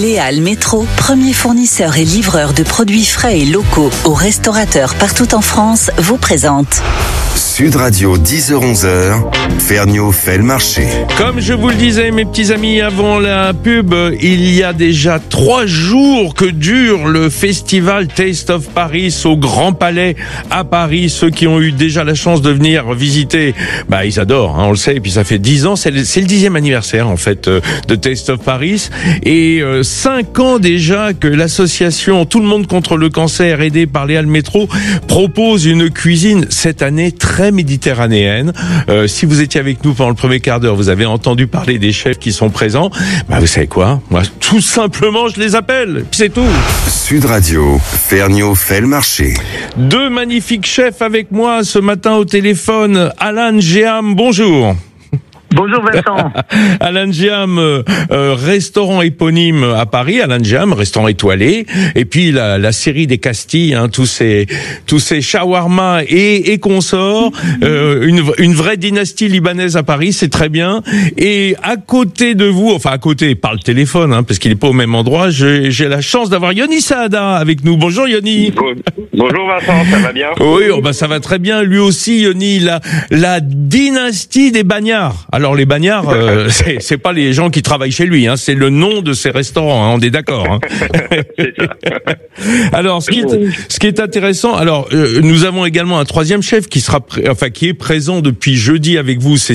Léal Métro, premier fournisseur et livreur de produits frais et locaux aux restaurateurs partout en France, vous présente Sud Radio 10h-11h, Ferniaud fait le marché. Comme je vous le disais, mes petits amis, avant la pub, il y a déjà 3 jours que dure le festival Taste of Paris au Grand Palais à Paris. Ceux qui ont eu déjà la chance de venir visiter, ils adorent, on le sait. Et puis ça fait 10 ans, c'est le 10e anniversaire en fait de Taste of Paris. Et 5 ans déjà que l'association Tout le monde contre le cancer, aidée par Léal Métro, propose une cuisine cette année très méditerranéenne. Si vous étiez avec nous pendant le premier quart d'heure, vous avez entendu parler des chefs qui sont présents. Vous savez quoi ? Moi, tout simplement, je les appelle. Puis c'est tout. Sud Radio, Ferniaud fait le marché. 2 magnifiques chefs avec moi ce matin au téléphone. Alan Géam, bonjour. Bonjour Vincent. Alan Géam, restaurant éponyme à Paris. Alan Géam, restaurant étoilé. Et puis la série des Castilles, tous ces shawarma et consorts. Une vraie dynastie libanaise à Paris, c'est très bien. Et à côté de vous, enfin à côté, par le téléphone, parce qu'il est pas au même endroit, j'ai la chance d'avoir Yoni Saada avec nous. Bonjour Yoni. Bonjour Vincent, ça va bien? Oui, ça va très bien. Lui aussi, Yoni, la dynastie des bagnards. Alors les bagnards, c'est pas les gens qui travaillent chez lui, c'est le nom de ces restaurants, on est d'accord. C'est ça. Alors ce qui est intéressant, nous avons également un 3e chef qui est présent depuis jeudi avec vous, c'est